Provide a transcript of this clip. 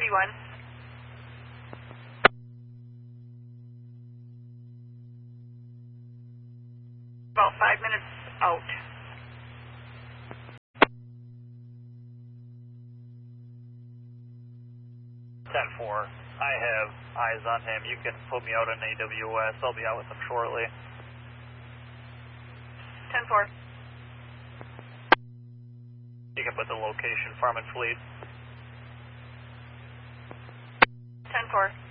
31. About 5 minutes out. 10-4. I have eyes on him. You can put me out on AWS. I'll be out with him shortly. 10-4. You can put the location, Farm and Fleet. 10-4.